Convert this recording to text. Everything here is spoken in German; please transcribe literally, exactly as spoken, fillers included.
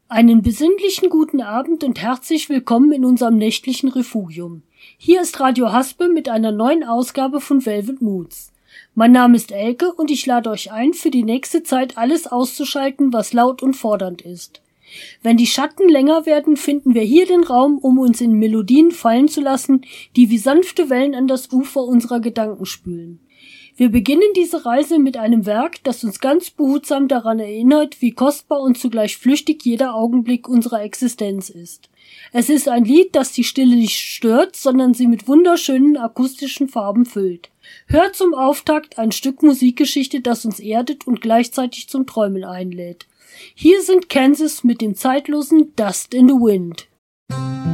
Einen besinnlichen guten Abend und herzlich willkommen in unserem nächtlichen Refugium. Hier ist Radio Haspe mit einer neuen Ausgabe von Velvet Moods. Mein Name ist Elke und ich lade euch ein, für die nächste Zeit alles auszuschalten, was laut und fordernd ist. Wenn die Schatten länger werden, finden wir hier den Raum, um uns in Melodien fallen zu lassen, die wie sanfte Wellen an das Ufer unserer Gedanken spülen. Wir beginnen diese Reise mit einem Werk, das uns ganz behutsam daran erinnert, wie kostbar und zugleich flüchtig jeder Augenblick unserer Existenz ist. Es ist ein Lied, das die Stille nicht stört, sondern sie mit wunderschönen akustischen Farben füllt. Hört zum Auftakt ein Stück Musikgeschichte, das uns erdet und gleichzeitig zum Träumen einlädt. Hier sind Kansas mit dem zeitlosen Dust in the Wind.